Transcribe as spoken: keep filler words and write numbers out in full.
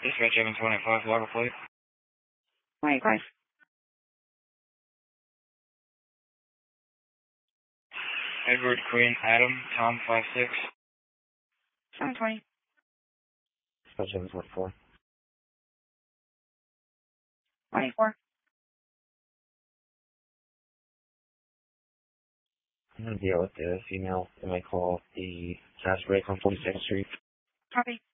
Dispatch seven twenty-five, water plate. twenty-five. Edward, Queen, Adam, Tom, five six. seven twenty. Dispatch seven twenty-four. twenty-four. I'm going to deal with the female that might call the gas break on forty-second Street. Copy.